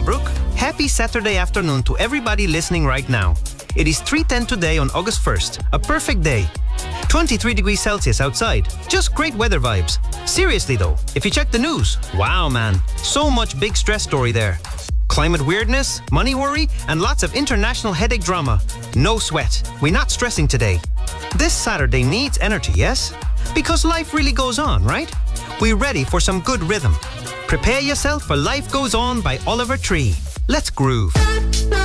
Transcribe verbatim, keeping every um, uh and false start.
Mabruk. Happy Saturday afternoon to everybody listening right now. It is three ten today on August first, a perfect day. twenty-three degrees Celsius outside. Just great weather vibes. Seriously though, if you check the news, wow man, so much big stress story there. Climate weirdness, money worry, and lots of international headache drama. No sweat. We're not stressing today. This Saturday needs energy, yes? Because life really goes on, right? We're ready for some good rhythm. Prepare yourself for Life Goes On by Oliver Tree. Let's groove.